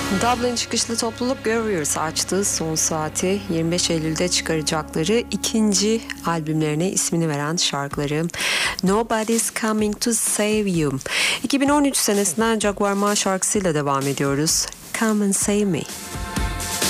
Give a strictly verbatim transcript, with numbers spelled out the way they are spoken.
Dublin çıkışlı topluluk Görüyoruz açtığı son saati yirmi beş Eylül'de çıkaracakları ikinci albümlerine ismini veren şarkıları Nobody's Coming to Save You. iki bin on üç senesinden Jaguar Ma şarkısıyla devam ediyoruz. Come and Save Me.